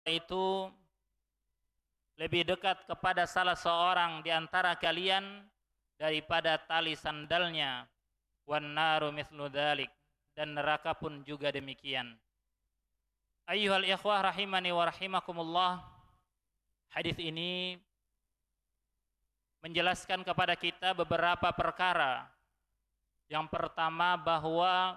itu lebih dekat kepada salah seorang di antara kalian daripada tali sandalnya, wan naru mithlu dzalik, dan neraka pun juga demikian. Ayyuhal ikhwah rahimani wa rahimakumullah, hadis ini menjelaskan kepada kita beberapa perkara. Yang pertama, bahwa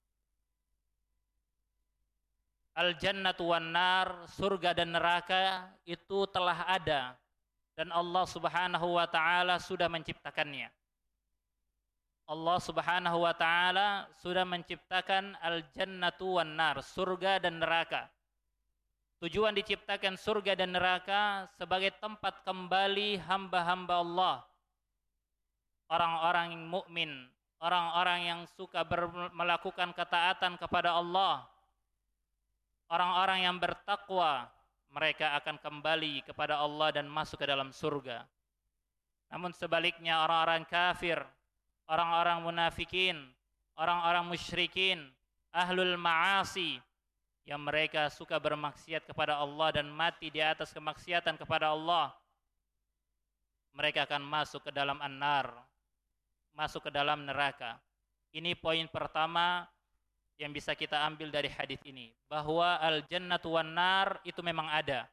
al-jannatu wan nar, surga dan neraka itu telah ada dan Allah Subhanahu wa taala sudah menciptakannya. Allah Subhanahu wa taala sudah menciptakan al-jannatu wan nar, surga dan neraka. Tujuan diciptakan surga dan neraka sebagai tempat kembali hamba-hamba Allah, orang-orang yang mukmin, orang-orang yang suka melakukan ketaatan kepada Allah, orang-orang yang bertakwa. Mereka akan kembali kepada Allah dan masuk ke dalam surga. Namun sebaliknya, orang-orang kafir, orang-orang munafikin, orang-orang musyrikin, ahlul ma'asi, yang mereka suka bermaksiat kepada Allah dan mati di atas kemaksiatan kepada Allah, mereka akan masuk ke dalam an-nar, masuk ke dalam neraka. Ini poin pertama yang bisa kita ambil dari hadis ini, bahwa al-jannatu wan nar itu memang ada.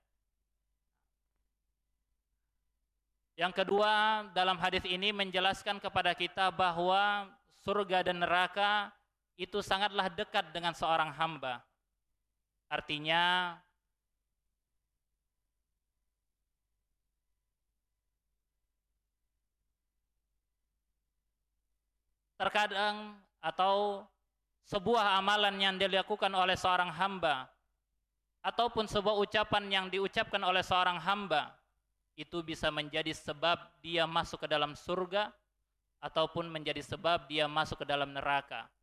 Yang kedua, dalam hadis ini menjelaskan kepada kita bahwa surga dan neraka itu sangatlah dekat dengan seorang hamba. Artinya terkadang atau sebuah amalan yang dilakukan oleh seorang hamba ataupun sebuah ucapan yang diucapkan oleh seorang hamba itu bisa menjadi sebab dia masuk ke dalam surga ataupun menjadi sebab dia masuk ke dalam neraka.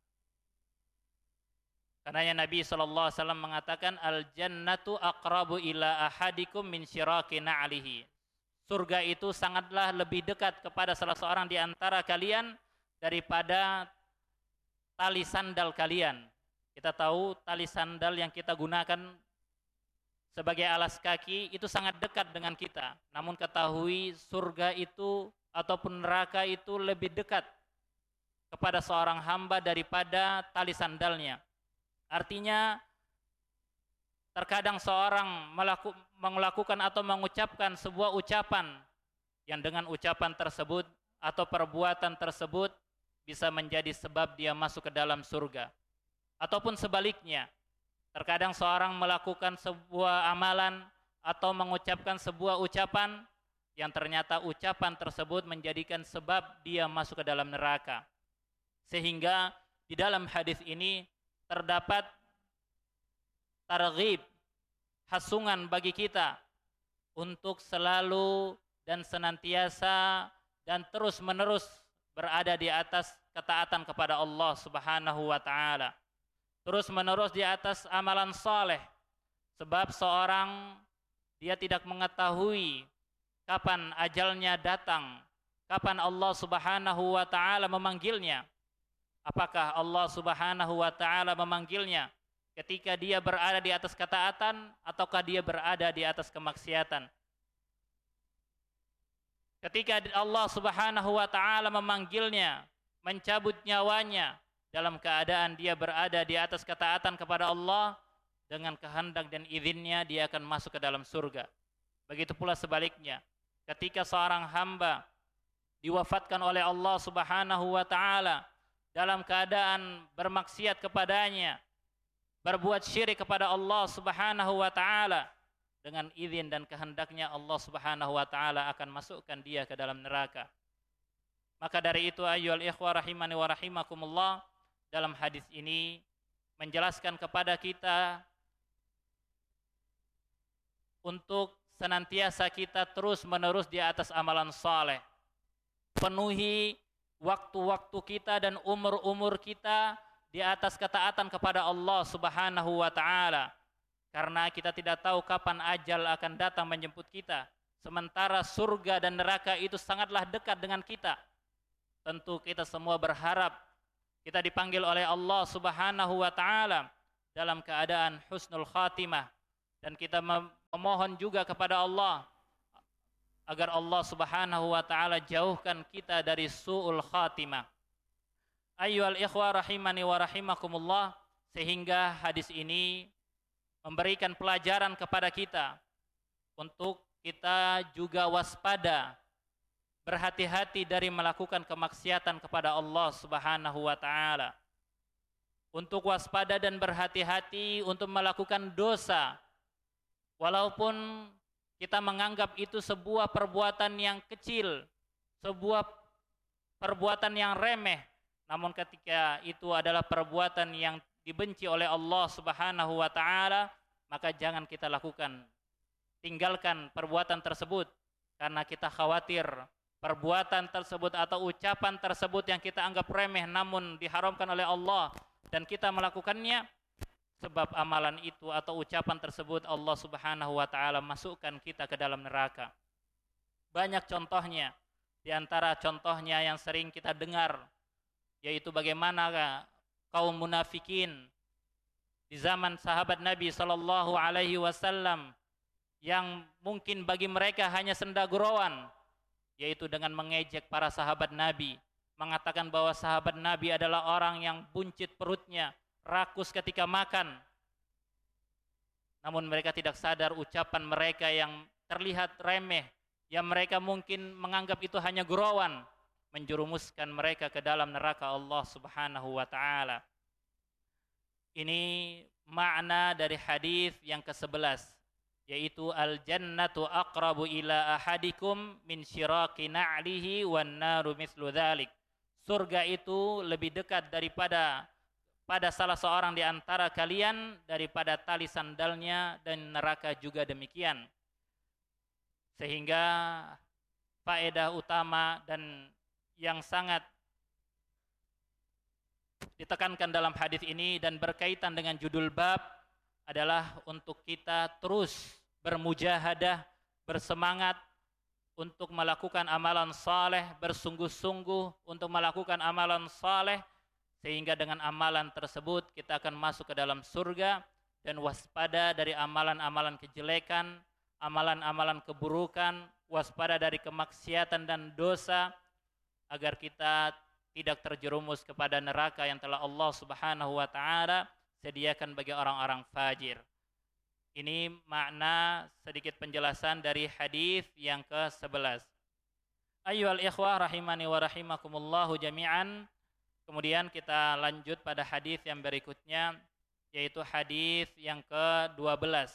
Karena Nabi SAW mengatakan al-jannatu aqrabu ila ahadikum min syiraki na'lihi. Surga itu sangatlah lebih dekat kepada salah seorang di antara kalian daripada tali sandal kalian. Kita tahu tali sandal yang kita gunakan sebagai alas kaki itu sangat dekat dengan kita. Namun ketahui surga itu ataupun neraka itu lebih dekat kepada seorang hamba daripada tali sandalnya. Artinya terkadang seorang melakukan atau mengucapkan sebuah ucapan yang dengan ucapan tersebut atau perbuatan tersebut bisa menjadi sebab dia masuk ke dalam surga. Ataupun sebaliknya, terkadang seorang melakukan sebuah amalan atau mengucapkan sebuah ucapan yang ternyata ucapan tersebut menjadikan sebab dia masuk ke dalam neraka. Sehingga di dalam hadis ini terdapat targhib, hasungan bagi kita untuk selalu dan senantiasa dan terus-menerus berada di atas ketaatan kepada Allah Subhanahu wa taala. Terus-menerus di atas amalan saleh. Sebab seorang dia tidak mengetahui kapan ajalnya datang, kapan Allah Subhanahu wa taala memanggilnya. Apakah Allah Subhanahu wa taala memanggilnya ketika dia berada di atas ketaatan ataukah dia berada di atas kemaksiatan? Ketika Allah Subhanahu wa taala memanggilnya, mencabut nyawanya dalam keadaan dia berada di atas ketaatan kepada Allah, dengan kehendak dan izinnya dia akan masuk ke dalam surga. Begitu pula sebaliknya, ketika seorang hamba diwafatkan oleh Allah Subhanahu wa taala dalam keadaan bermaksiat kepadanya, berbuat syirik kepada Allah Subhanahu wa taala, dengan izin dan kehendaknya Allah Subhanahu wa taala akan masukkan dia ke dalam neraka. Maka dari itu ayyuhal ikhwah rahimani wa rahimakumullah, dalam hadis ini menjelaskan kepada kita untuk senantiasa kita terus-menerus di atas amalan saleh. Penuhi waktu-waktu kita dan umur-umur kita di atas ketaatan kepada Allah Subhanahu wa taala. Karena kita tidak tahu kapan ajal akan datang menjemput kita. Sementara surga dan neraka itu sangatlah dekat dengan kita. Tentu kita semua berharap kita dipanggil oleh Allah Subhanahu wa taala dalam keadaan husnul khatimah, dan kita memohon juga kepada Allah agar Allah Subhanahu wa taala jauhkan kita dari su'ul khatimah. Ayyuhal ikhwah rahimani wa rahimakumullah, sehingga hadis ini memberikan pelajaran kepada kita untuk kita juga waspada, berhati-hati dari melakukan kemaksiatan kepada Allah Subhanahu wa taala. Untuk waspada dan berhati-hati untuk melakukan dosa, walaupun kita menganggap itu sebuah perbuatan yang kecil, sebuah perbuatan yang remeh, namun ketika itu adalah perbuatan yang dibenci oleh Allah Subhanahu wa taala, maka jangan kita lakukan. Tinggalkan perbuatan tersebut karena kita khawatir perbuatan tersebut atau ucapan tersebut yang kita anggap remeh namun diharamkan oleh Allah dan kita melakukannya, sebab amalan itu atau ucapan tersebut Allah Subhanahu wa taala masukkan kita ke dalam neraka. Banyak contohnya. Di antara contohnya yang sering kita dengar yaitu bagaimana kaum munafikin di zaman sahabat Nabi sallallahu alaihi wasallam yang mungkin bagi mereka hanya senda gurauan, yaitu dengan mengejek para sahabat Nabi, mengatakan bahwa sahabat Nabi adalah orang yang buncit perutnya, rakus ketika makan. Namun mereka tidak sadar ucapan mereka yang terlihat remeh, yang mereka mungkin menganggap itu hanya gurauan, menjerumuskan mereka ke dalam neraka Allah Subhanahu wa taala. Ini makna dari hadis yang ke-11, yaitu al-jannatu aqrabu ila ahadikum min syiraqi na'lihi wan naru mithlu dzalik. Surga itu lebih dekat daripada pada salah seorang di antara kalian daripada tali sandalnya, dan neraka juga demikian. Sehingga faedah utama dan yang sangat ditekankan dalam hadis ini dan berkaitan dengan judul bab adalah untuk kita terus bermujahadah, bersemangat untuk melakukan amalan saleh, bersungguh-sungguh untuk melakukan amalan saleh, sehingga dengan amalan tersebut kita akan masuk ke dalam surga, dan waspada dari amalan-amalan kejelekan, amalan-amalan keburukan, waspada dari kemaksiatan dan dosa, agar kita tidak terjerumus kepada neraka yang telah Allah Subhanahu wa taala sediakan bagi orang-orang fajir. Ini makna sedikit penjelasan dari hadis yang ke-11. Ayyuhal ikhwah rahimani wa rahimakumullahu jami'an. Kemudian kita lanjut pada hadis yang berikutnya, yaitu hadis yang ke-12.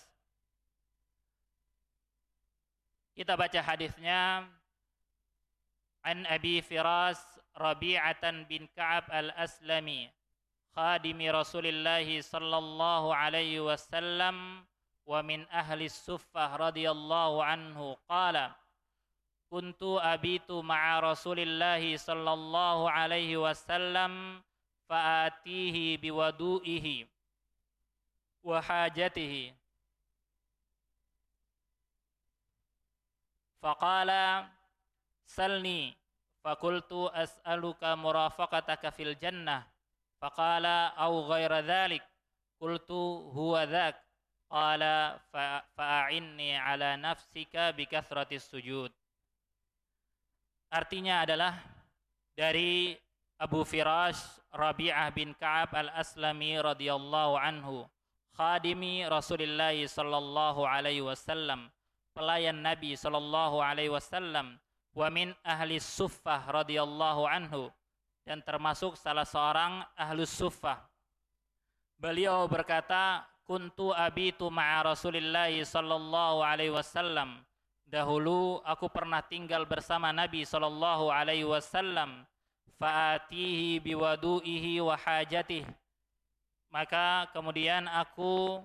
Kita baca hadisnya. An Abi Firas Rabi'atan bin Ka'ab al-Aslami khadimi Rasulillah sallallahu alaihi wasallam wa min ahli suffah radhiyallahu anhu qala kuntu abitu ma'a Rasulillah sallallahu alaihi wasallam fa'atihi biwadu'ihi wa hajatihi faqala salni fakultu as'aluka murafaqataka fil jannah faqala au ghaira dhalik qultu huwa dhak qala fa'inni ala nafsika bikathratis sujud. Artinya adalah dari Abu Firash Rabi'ah bin Ka'ab al-Aslami radhiyallahu anhu, khadimi Rasulullah sallallahu alaihi wasallam, pelayan Nabi sallallahu alaihi wasallam, wa min ahli suffah radhiyallahu anhu, dan termasuk salah seorang ahlus suffah. Beliau berkata, kuntu abitu ma'a Rasulillah sallallahu alaihi wasallam, dahulu aku pernah tinggal bersama Nabi sallallahu alaihi wasallam, fa'atihi biwadu'ihi wa hajatihi, maka kemudian aku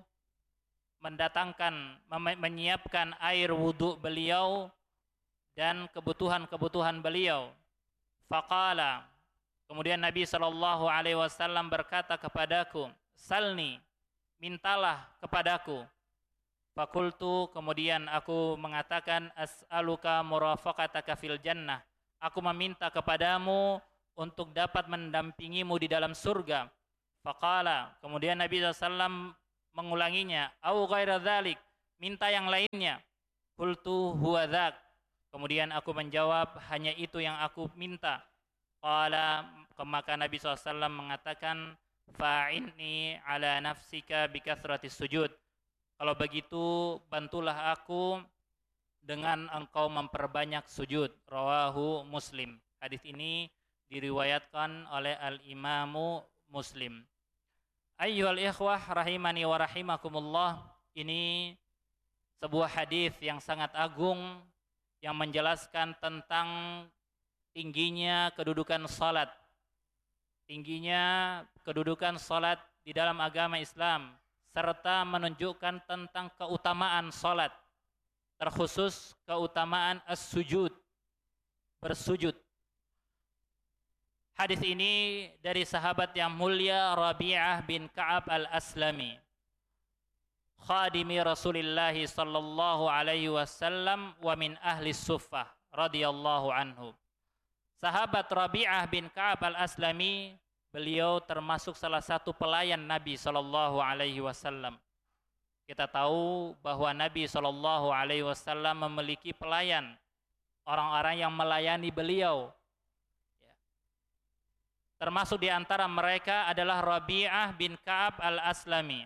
menyiapkan air wudhu beliau dan kebutuhan-kebutuhan beliau. Faqala, kemudian Nabi sallallahu alaihi wasallam berkata kepadaku, salni, mintalah kepadaku. Fakultu, kemudian aku mengatakan, as'aluka murafaqataka fil jannah, aku meminta kepadamu untuk dapat mendampingimu di dalam surga. Faqala, kemudian Nabi sallallahu alaihi wasallam mengulanginya, au ghaira dzalik, minta yang lainnya. Qultu huwa dzak. Kemudian aku menjawab, hanya itu yang aku minta. Qala, maka Nabi SAW mengatakan, fa'inni ala nafsika bikathratis sujud. Kalau begitu, bantulah aku dengan engkau memperbanyak sujud. Rawahu Muslim. Hadis ini diriwayatkan oleh Al-Imamu Muslim. Ayyuhal ikhwah rahimani wa rahimakumullah. Ini sebuah hadis yang sangat agung yang menjelaskan tentang tingginya kedudukan salat. Tingginya kedudukan salat di dalam agama Islam serta menunjukkan tentang keutamaan salat. Terkhusus keutamaan as-sujud, bersujud. Hadis ini dari sahabat yang mulia Rabi'ah bin Ka'ab al-Aslami, khadimi Rasulullah sallallahu alaihi wasallam wa min ahli suffah radhiyallahu anhu. Sahabat Rabi'ah bin Ka'ab al-Aslami, beliau termasuk salah satu pelayan Nabi sallallahu alaihi wasallam. Kita tahu bahwa Nabi sallallahu alaihi wasallam memiliki pelayan, orang-orang yang melayani beliau. Termasuk di antara mereka adalah Rabi'ah bin Ka'ab al-Aslami.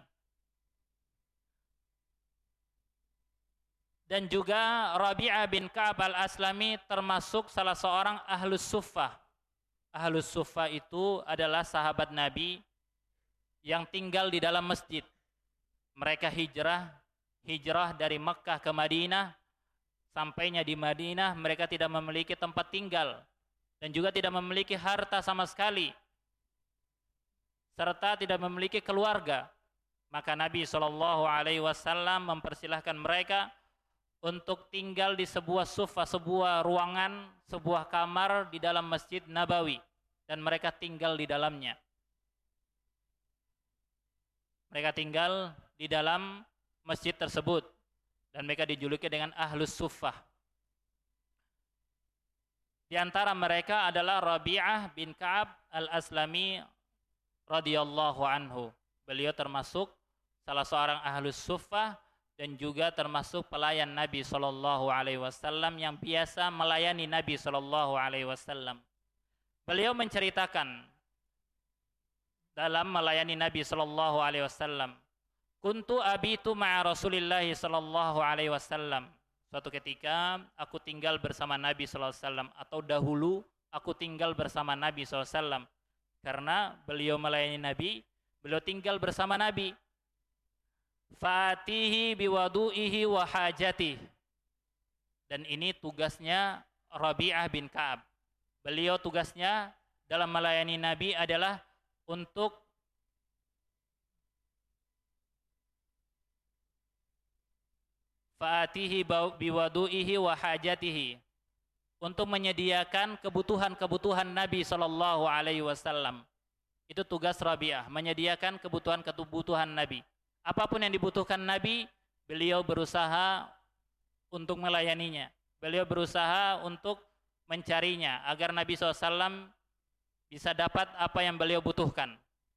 Dan juga Rabi'ah bin Ka'ab al-Aslami termasuk salah seorang Ahlus Suffah. Ahlus Suffah itu adalah sahabat Nabi yang tinggal di dalam masjid. Mereka hijrah dari Mekkah ke Madinah. Sampainya di Madinah, mereka tidak memiliki tempat tinggal dan juga tidak memiliki harta sama sekali, serta tidak memiliki keluarga. Maka Nabi SAW mempersilahkan mereka untuk tinggal di sebuah sufa, sebuah ruangan, sebuah kamar di dalam Masjid Nabawi, dan mereka tinggal di dalamnya. Mereka tinggal di dalam masjid tersebut dan mereka dijuluki dengan Ahlus Suffah. Di antara mereka adalah Rabi'ah bin Ka'ab al-Aslami radhiyallahu anhu. Beliau termasuk salah seorang Ahlus Suffah dan juga termasuk pelayan Nabi sallallahu alaihi wasallam yang biasa melayani Nabi sallallahu alaihi wasallam. Beliau menceritakan dalam melayani Nabi sallallahu alaihi wasallam, kuntu abitu ma'a Rasulillah sallallahu alaihi wasallam. Suatu ketika aku tinggal bersama Nabi sallallahu alaihi wasallam, atau dahulu aku tinggal bersama Nabi sallallahu alaihi wasallam. Karena beliau melayani Nabi, beliau tinggal bersama Nabi. Fatihi biwadu'ihi wa hajatihi. Dan ini tugasnya Rabi'ah bin Ka'ab. Beliau tugasnya dalam melayani Nabi adalah untuk fatihi biwadu'ihi wa hajatihi, untuk menyediakan kebutuhan-kebutuhan Nabi sallallahu alaihi wasallam. Itu tugas Rabi'ah, menyediakan kebutuhan-kebutuhan Nabi. Apapun yang dibutuhkan Nabi, beliau berusaha untuk melayaninya. Beliau berusaha untuk mencarinya agar Nabi SAW bisa dapat apa yang beliau butuhkan.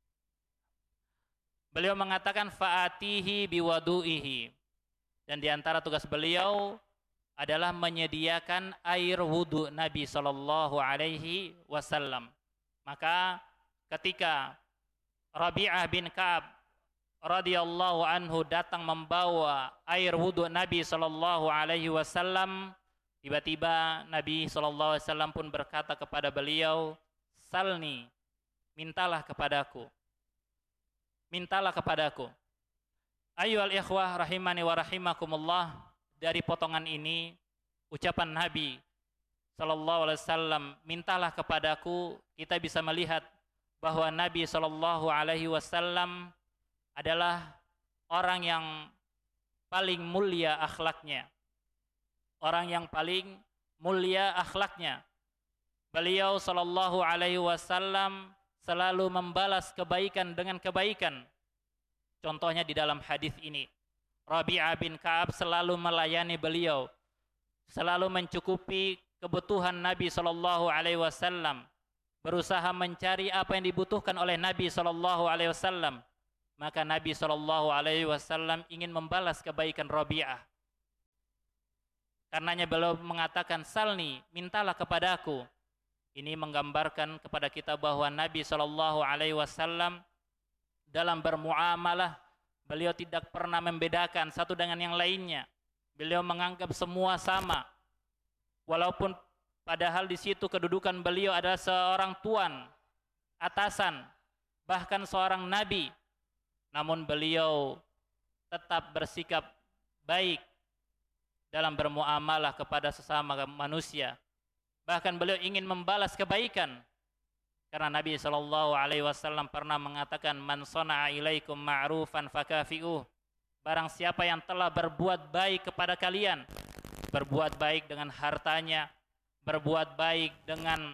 Beliau mengatakan fa'atihi biwadu'ihi. Dan di antara tugas beliau adalah menyediakan air wudu Nabi sallallahu alaihi wasallam. Maka ketika Rabi'ah bin Ka'ab radhiyallahu anhu datang membawa air wudu Nabi sallallahu alaihi wasallam, tiba-tiba Nabi sallallahu alaihi wasallam pun berkata kepada beliau, "Salni, mintalah kepadaku. Mintalah kepadaku." Ayyuhal ikhwah rahimani wa rahimakumullah, dari potongan ini ucapan Nabi sallallahu alaihi wasallam, mintalah kepadaku, kita bisa melihat bahwa Nabi sallallahu alaihi wasallam adalah orang yang paling mulia akhlaknya. Orang yang paling mulia akhlaknya. Beliau sallallahu alaihi wasallam selalu membalas kebaikan dengan kebaikan. Contohnya di dalam hadis ini, Rabi'ah bin Ka'ab selalu melayani beliau, selalu mencukupi kebutuhan Nabi sallallahu alaihi wasallam, berusaha mencari apa yang dibutuhkan oleh Nabi sallallahu alaihi wasallam. Maka Nabi SAW ingin membalas kebaikan Rabi'ah. Karenanya beliau mengatakan, salni, mintalah kepadaku. Ini menggambarkan kepada kita bahwa Nabi SAW dalam bermuamalah, beliau tidak pernah membedakan satu dengan yang lainnya. Beliau menganggap semua sama. Walaupun padahal di situ kedudukan beliau adalah seorang tuan, atasan, bahkan seorang nabi. Namun beliau tetap bersikap baik dalam bermuamalah kepada sesama manusia. Bahkan beliau ingin membalas kebaikan. Karena Nabi SAW pernah mengatakan, man sona'a ilaikum ma'rufan fakafi'uh. Barang siapa yang telah berbuat baik kepada kalian, berbuat baik dengan hartanya, berbuat baik dengan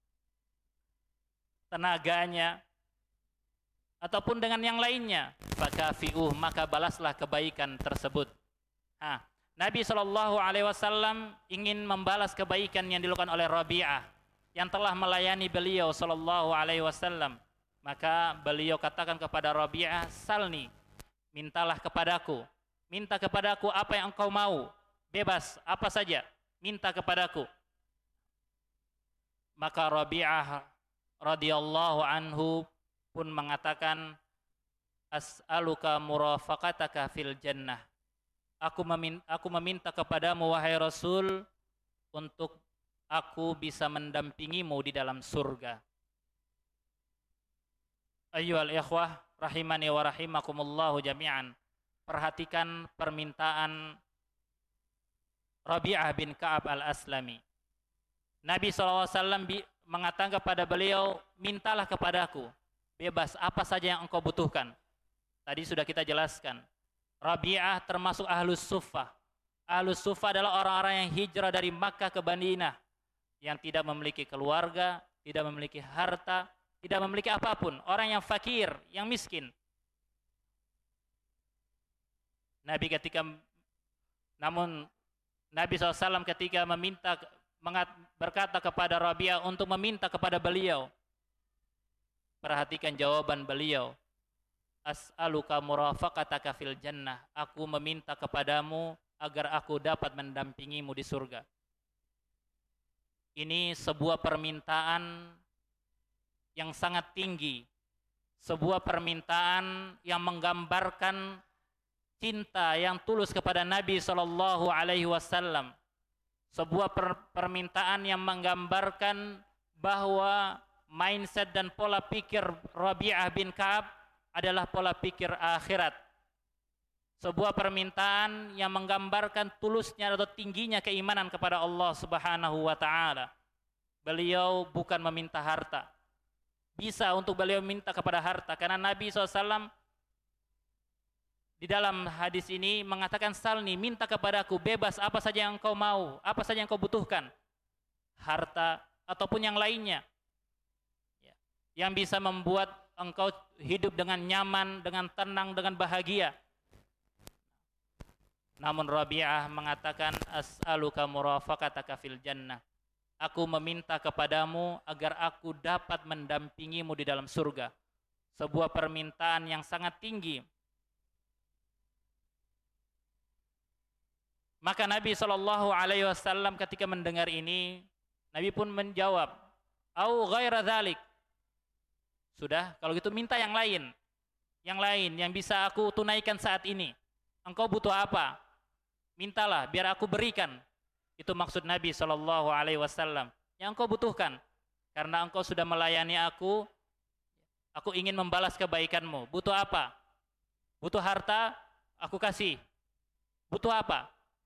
tenaganya, ataupun dengan yang lainnya, fakafi'uh, maka balaslah kebaikan tersebut. Nabi SAW ingin membalas kebaikan yang dilakukan oleh Rabi'ah yang telah melayani beliau SAW. Maka beliau katakan kepada Rabi'ah, salni, mintalah kepadaku. Minta kepadaku apa yang engkau mau. Bebas, apa saja, minta kepadaku. Maka Rabi'ah radhiyallahu anhu pun mengatakan, as'aluka murafaqataka fil jannah. Aku meminta kepadamu wahai Rasul untuk aku bisa mendampingimu di dalam surga. Ayyuhal ikhwah rahimani wa rahimakumullahu jami'an. Perhatikan permintaan Rabi'ah bin Ka'ab al-Aslami. Nabi SAW mengatakan kepada beliau, mintalah kepadaku. Bebas apa saja yang engkau butuhkan. Tadi sudah kita jelaskan. Rabi'ah termasuk Ahlus Suffah. Ahlus Suffah adalah orang-orang yang hijrah dari Makkah ke Madinah. Yang tidak memiliki keluarga, tidak memiliki harta, tidak memiliki apapun. Orang yang fakir, yang miskin. Namun Nabi SAW ketika berkata kepada Rabi'ah untuk meminta kepada beliau, perhatikan jawaban beliau. As'aluka murafaqataka fil jannah. Aku meminta kepadamu agar aku dapat mendampingimu di surga. Ini sebuah permintaan yang sangat tinggi. Sebuah permintaan yang menggambarkan cinta yang tulus kepada Nabi SAW. Sebuah permintaan yang menggambarkan bahwa mindset dan pola pikir Rabi'ah bin Ka'ab adalah pola pikir akhirat. Sebuah permintaan yang menggambarkan tulusnya atau tingginya keimanan kepada Allah Subhanahu wa taala. Beliau bukan meminta harta. Bisa untuk beliau minta kepada harta karena Nabi SAW di dalam hadis ini mengatakan, salni, minta kepadaku, bebas apa saja yang engkau mau, apa saja yang engkau butuhkan. Harta ataupun yang lainnya. Yang bisa membuat engkau hidup dengan nyaman, dengan tenang, dengan bahagia. Namun Rabi'ah mengatakan, as'aluka murafaqataka fil jannah. Aku meminta kepadamu agar aku dapat mendampingimu di dalam surga. Sebuah permintaan yang sangat tinggi. Maka Nabi SAW ketika mendengar ini, Nabi pun menjawab, au ghaira dzalik. Sudah, kalau gitu minta yang lain. Yang lain yang bisa aku tunaikan saat ini. Engkau butuh apa? Mintalah biar aku berikan. Itu maksud Nabi SAW. Yang engkau butuhkan. Karena engkau sudah melayani aku ingin membalas kebaikanmu. Butuh apa? Butuh harta? Aku kasih. Butuh apa?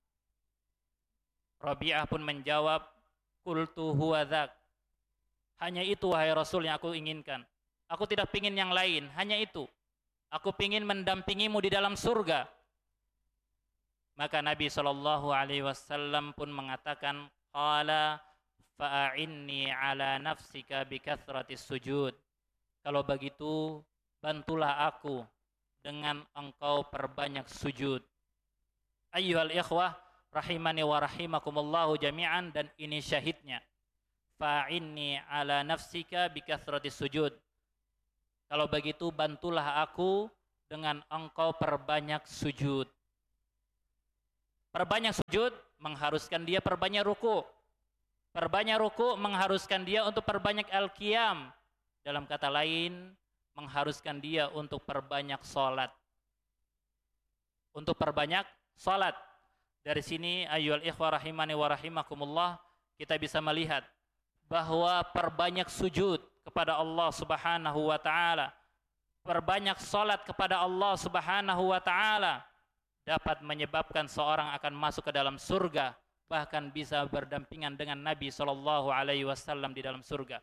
Rabi'ah pun menjawab, qultu huwa dzak. Hanya itu wahai Rasul yang aku inginkan. Aku tidak pingin yang lain, hanya itu. Aku pingin mendampingimu di dalam surga. Maka Nabi SAW pun mengatakan, qala fa'inni ala nafsika bikathratis sujud. Kalau begitu, bantulah aku dengan engkau perbanyak sujud. Ayyuhal ikhwah, rahimani wa rahimakumullahu jami'an, dan ini syahidnya. Fa'inni ala nafsika bikathratis sujud. Kalau begitu bantulah aku dengan engkau perbanyak sujud. Perbanyak sujud mengharuskan dia perbanyak ruku. Perbanyak ruku mengharuskan dia untuk perbanyak al-qiyam. Dalam kata lain, mengharuskan dia untuk perbanyak salat. Untuk perbanyak salat. Dari sini ayyuhal ikhwah rahimani wa rahimakumullah, kita bisa melihat bahwa perbanyak sujud kepada Allah Subhanahu wa taala, perbanyak salat kepada Allah Subhanahu wa taala dapat menyebabkan seorang akan masuk ke dalam surga, bahkan bisa berdampingan dengan Nabi sallallahu alaihi wasallam di dalam surga.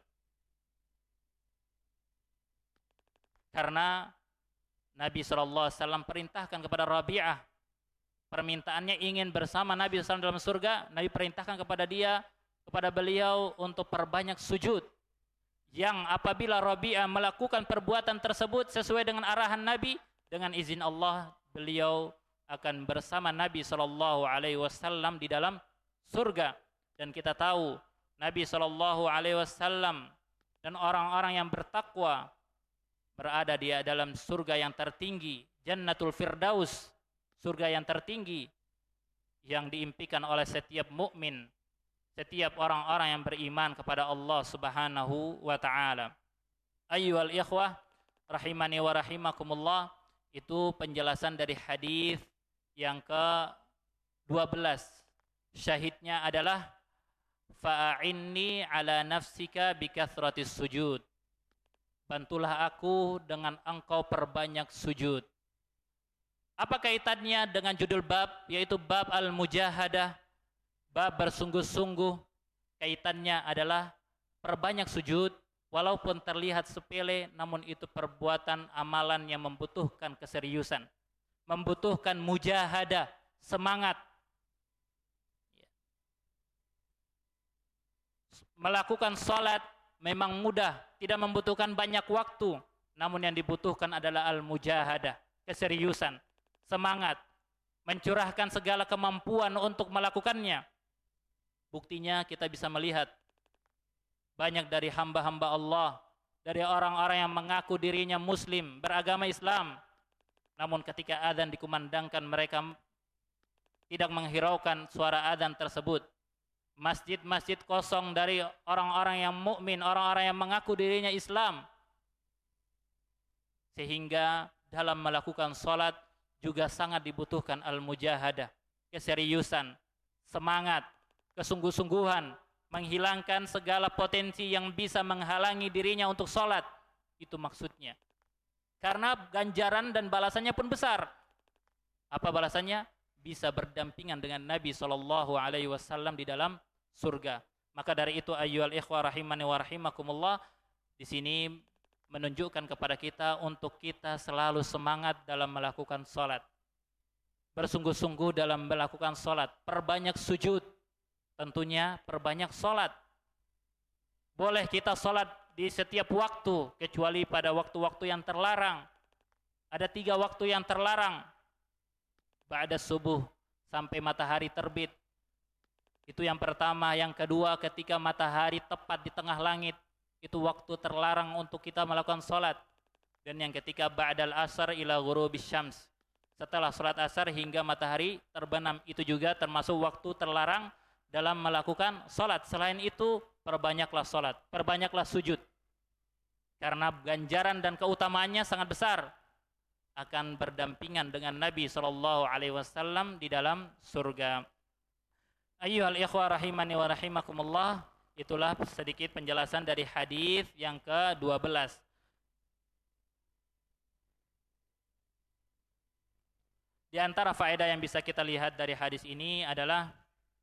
Karena Nabi sallallahu alaihi wasallam perintahkan kepada Rabi'ah, permintaannya ingin bersama Nabi sallallahu alaihi wasallam dalam surga. Nabi perintahkan kepada beliau untuk perbanyak sujud. Yang apabila Rabi'ah melakukan perbuatan tersebut sesuai dengan arahan Nabi, dengan izin Allah, beliau akan bersama Nabi sallallahu alaihi wasallam di dalam surga. Dan kita tahu Nabi sallallahu alaihi wasallam dan orang-orang yang bertakwa berada di dalam surga yang tertinggi, Jannatul Firdaus, surga yang tertinggi yang diimpikan oleh setiap mukmin, setiap orang-orang yang beriman kepada Allah Subhanahu wa taala. Ayyuhal ikhwah rahimani wa rahimakumullah, itu penjelasan dari hadis yang ke-12. Syahidnya adalah fa'inni ala nafsika bikathratis sujud. Bantulah aku dengan engkau perbanyak sujud. Apa kaitannya dengan judul bab, yaitu bab al-mujahadah, bab bersungguh-sungguh? Kaitannya adalah perbanyak sujud, walaupun terlihat sepele, namun itu perbuatan amalan yang membutuhkan keseriusan, membutuhkan mujahadah, semangat. Melakukan salat memang mudah, tidak membutuhkan banyak waktu, namun yang dibutuhkan adalah al-mujahadah, keseriusan, semangat, mencurahkan segala kemampuan untuk melakukannya. Buktinya kita bisa melihat banyak dari hamba-hamba Allah, dari orang-orang yang mengaku dirinya muslim, beragama Islam, namun ketika adzan dikumandangkan mereka tidak menghiraukan suara adzan tersebut. Masjid-masjid kosong dari orang-orang yang mukmin, orang-orang yang mengaku dirinya Islam. Sehingga dalam melakukan salat juga sangat dibutuhkan al-mujahadah, keseriusan, semangat, kesungguh-sungguhan, menghilangkan segala potensi yang bisa menghalangi dirinya untuk salat. Itu maksudnya. Karena ganjaran dan balasannya pun besar. Apa balasannya? Bisa berdampingan dengan Nabi SAW di dalam surga. Maka dari itu ayyuhal ikhwah rahimani wa rahimakumullah, di sini menunjukkan kepada kita untuk kita selalu semangat dalam melakukan salat. Bersungguh-sungguh dalam melakukan salat, perbanyak sujud, tentunya perbanyak salat. Boleh kita salat di setiap waktu kecuali pada waktu-waktu yang terlarang. Ada 3 waktu yang terlarang. Ba'da subuh sampai matahari terbit. Itu yang pertama. Yang kedua, ketika matahari tepat di tengah langit, itu waktu terlarang untuk kita melakukan salat. Dan yang ketiga, ba'dal asar ila ghurubis syams, setelah salat asar hingga matahari terbenam, itu juga termasuk waktu terlarang dalam melakukan salat. Selain itu, perbanyaklah salat, perbanyaklah sujud. Karena ganjaran dan keutamaannya sangat besar, akan berdampingan dengan Nabi SAW di dalam surga. Ayyuhal ikhwah rahimani wa rahimakumullah, itulah sedikit penjelasan dari hadis yang ke-12. Di antara faedah yang bisa kita lihat dari hadis ini adalah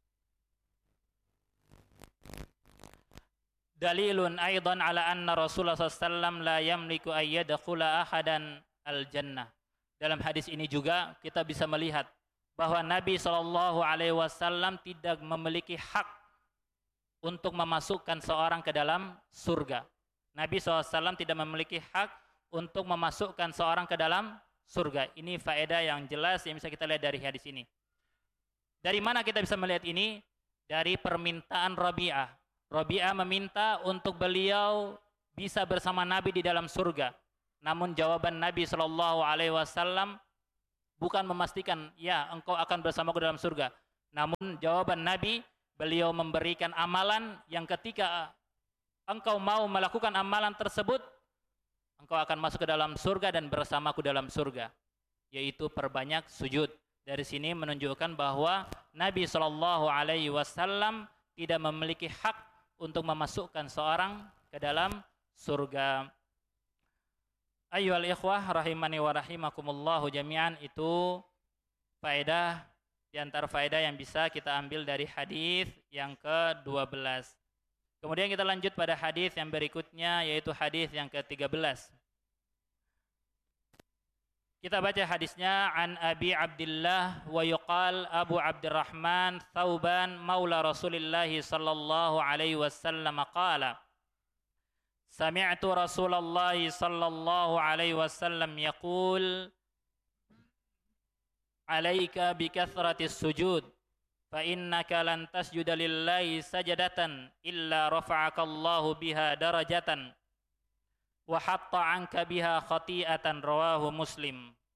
dalilun aidan ala anna Rasulullah SAW la yamliku ayyadkhula ahadan al-jannah. Dalam hadis ini juga kita bisa melihat bahwa Nabi SAW tidak memiliki hak untuk memasukkan seorang ke dalam surga. Nabi SAW tidak memiliki hak untuk memasukkan seorang ke dalam surga. Ini faedah yang jelas yang bisa kita lihat dari hadis ini. Dari mana kita bisa melihat ini? Dari permintaan Rabi'ah. Rabi'ah meminta untuk beliau bisa bersama Nabi di dalam surga. Namun jawaban Nabi Shallallahu Alaihi Wasallam bukan memastikan ya engkau akan bersamaku dalam surga. Namun jawaban Nabi, beliau memberikan amalan yang ketika engkau mau melakukan amalan tersebut, engkau akan masuk ke dalam surga dan bersamaku dalam surga, yaitu perbanyak sujud. Dari sini menunjukkan bahwa Nabi Shallallahu Alaihi Wasallam tidak memiliki hak untuk memasukkan seorang ke dalam surga. Ayyuhal ikhwah rahimani wa rahimakumullahu jami'an, itu faedah di antara faedah yang bisa kita ambil dari hadis yang ke-12. Kemudian kita lanjut pada hadis yang berikutnya, yaitu hadis yang ke-13. Kita baca hadisnya. An Abi Abdullah wa yuqal Abu Abdurrahman Thauban maula Rasulillah sallallahu alaihi wasallam qala Sami'tu Rasulullah sallallahu alaihi wasallam yaqul Alaika bikathratis sujud fa innaka lan tasjuda lillahi sajadatan illa rafa'aka Allahu biha darajatan wa hatta anka biha khati'atan, rawahu Muslim.